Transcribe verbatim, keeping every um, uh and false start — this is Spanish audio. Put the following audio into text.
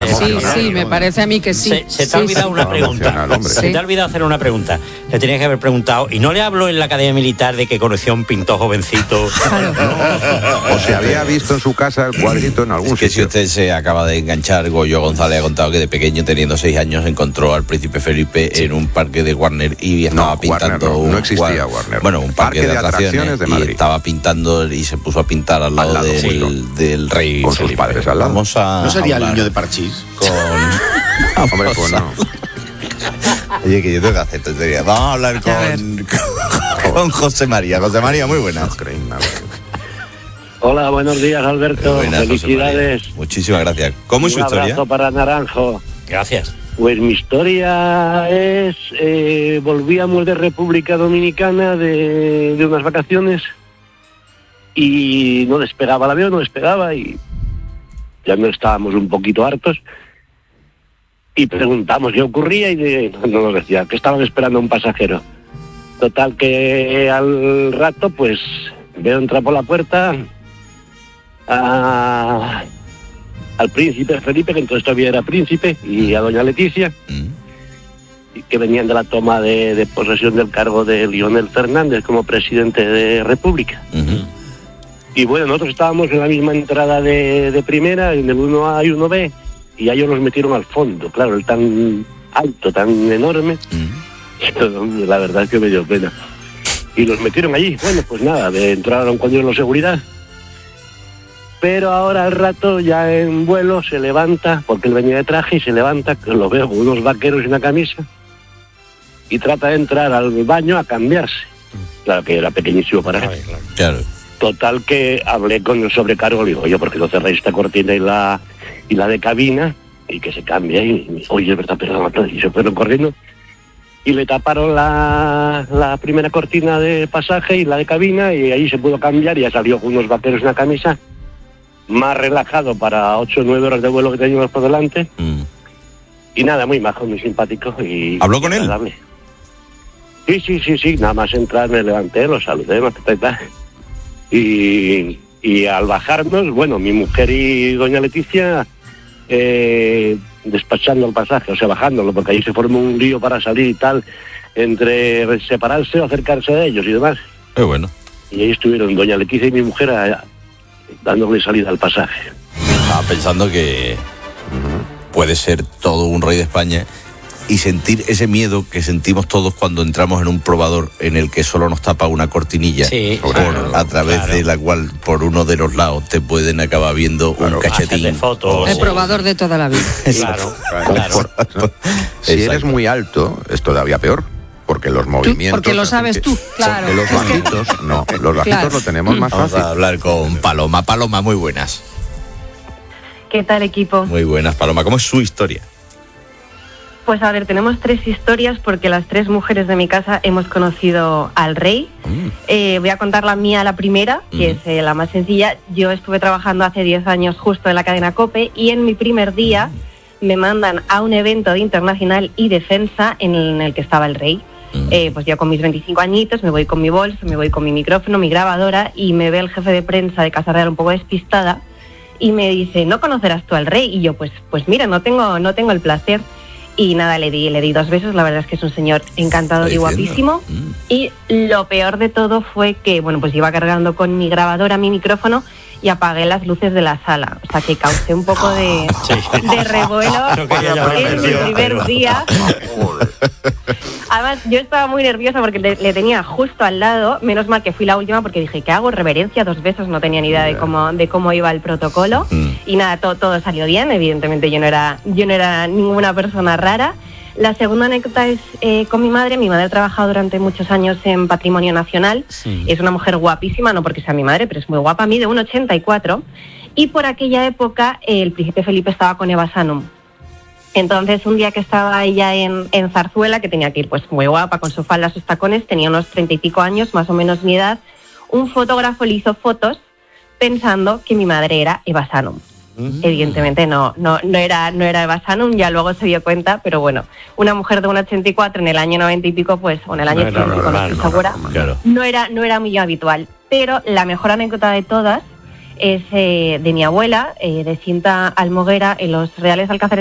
Sí, sí, me parece a mí que sí. Se, se te sí, ha olvidado sí. una pregunta. Se te ha olvidado hacer una pregunta. Le tenías que haber preguntado. ¿Y no le habló en la Academia Militar de que conoció a un pintor jovencito? Claro. No. O se había visto en su casa el cuadrito en algún es que sitio. Si usted se acaba de enganchar, Goyo González ha contado que de pequeño, teniendo seis años, encontró al príncipe Felipe sí. en un parque de Warner y estaba no, pintando. Warner no, un, no existía Warner. Bueno, un parque, parque de, de atracciones, atracciones de Madrid. Y estaba pintando y se puso a pintar al lado, al lado del, sí. del rey con Felipe. Sus padres al lado. Vamos a ¿No sería hablar el niño de Parchís? Con... Hombre, pues no. Oye, que yo tengo que hacer tonterías. Vamos a hablar con, con, con José María. José María, muy buenas. No creéis nada. Hola, buenos días, Alberto. Buenas, felicidades. Muchísimas gracias. ¿Cómo es su historia? Un abrazo para Naranjo. Gracias. Pues mi historia es, eh, volvíamos de República Dominicana de, de unas vacaciones y no despegaba el avión, no despegaba y ya no estábamos un poquito hartos y preguntamos qué ocurría y de, no nos decía que estaban esperando a un pasajero. Total que al rato pues veo entrar por la puerta a... al príncipe Felipe, que entonces todavía era príncipe, y a doña Leticia, mm. que venían de la toma de, de posesión del cargo de Lionel Fernández como presidente de República. Mm-hmm. Y bueno, nosotros estábamos en la misma entrada de, de primera, en el uno A y uno B, y a ellos los metieron al fondo, claro, el tan alto, tan enorme, mm. la verdad es que me dio pena. Y los metieron allí, bueno, pues nada, entraron con ellos los seguridad. Pero ahora al rato ya en vuelo se levanta, porque él venía de traje y se levanta, que lo veo con unos vaqueros y una camisa, y trata de entrar al baño a cambiarse. Claro que era pequeñísimo para él. Claro. Total que hablé con el sobrecargo, le digo, oye, ¿por qué no cerráis esta cortina y la y la de cabina? Y que se cambie. Y oye, es verdad, perdón, y se fueron corriendo. Y le taparon la, la primera cortina de pasaje y la de cabina, y ahí se pudo cambiar y ya salió con unos vaqueros y una camisa. Más relajado para ocho o nueve horas de vuelo que teníamos por delante. Mm. Y nada, muy majo, muy simpático. Y ¿habló con él? Sí, sí, sí, sí. Nada más entrar me levanté, lo saludé, más que tal. Y, y al bajarnos, bueno, mi mujer y doña Leticia eh, despachando el pasaje, o sea, bajándolo, porque ahí se formó un lío para salir y tal, entre separarse o acercarse de ellos y demás. Qué bueno. Y ahí estuvieron doña Leticia y mi mujer a, dándole salida al pasaje. Estaba pensando que puede ser todo un rey de España y sentir ese miedo que sentimos todos cuando entramos en un probador en el que solo nos tapa una cortinilla, sí, por, claro, a través claro. de la cual por uno de los lados te pueden acabar viendo claro, un cachetín. Fotos, el probador de toda la vida. Claro, claro. Por, si Exacto. eres muy alto, es todavía peor. Porque los movimientos... Porque lo sabes que, tú, claro. Porque los bajitos, que... no, los bajitos claro. lo tenemos más Vamos fácil. Vamos a hablar con Paloma. Paloma, muy buenas. ¿Qué tal, equipo? Muy buenas, Paloma. ¿Cómo es su historia? Pues a ver, tenemos tres historias porque las tres mujeres de mi casa hemos conocido al rey. Mm. Eh, voy a contar la mía, la primera, que mm. es eh, la más sencilla. Yo estuve trabajando hace diez años justo en la cadena COPE y en mi primer día mm. me mandan a un evento de internacional y defensa en el, en el que estaba el rey. Mm. Eh, pues yo con mis veinticinco añitos me voy con mi bolso, me voy con mi micrófono, mi grabadora y me ve el jefe de prensa de Casa Real un poco despistada y me dice, ¿no conocerás tú al rey? Y yo, pues pues mira, no tengo no tengo el placer. Y nada, le di le di dos besos, la verdad es que es un señor encantador y guapísimo. Mm. Y lo peor de todo fue que, bueno, pues iba cargando con mi grabadora, mi micrófono y apagué las luces de la sala. O sea, que causé un poco de, sí. de revuelo en mi primer día. Además, yo estaba muy nerviosa porque le, le tenía justo al lado. Menos mal que fui la última porque dije, ¿qué hago? Reverencia, dos besos, no tenía ni idea de cómo, de cómo iba el protocolo. Mm. Y nada, todo, todo salió bien. Evidentemente yo no era, yo no era ninguna persona rara. La segunda anécdota es eh, con mi madre. Mi madre ha trabajado durante muchos años en Patrimonio Nacional. Sí. Es una mujer guapísima, no porque sea mi madre, pero es muy guapa. Mide uno ochenta y cuatro. Y por aquella época eh, el príncipe Felipe estaba con Eva Sanum. Entonces, un día que estaba ella en, en Zarzuela, que tenía que ir pues muy guapa, con su falda, sus tacones, tenía unos treinta y pico años, más o menos mi edad, un fotógrafo le hizo fotos pensando que mi madre era Eva Sanum. Mm. Evidentemente no, no, no era, no era Eva Sanum, ya luego se dio cuenta, pero bueno, una mujer de un ochenta y cuatro en el año noventa y pico, pues, o en el año ochenta y pico, no estoy segura, no era, no era muy habitual. Pero la mejor anécdota de todas es eh, de mi abuela, eh, de Cinta Almoguera, en los Reales Alcázares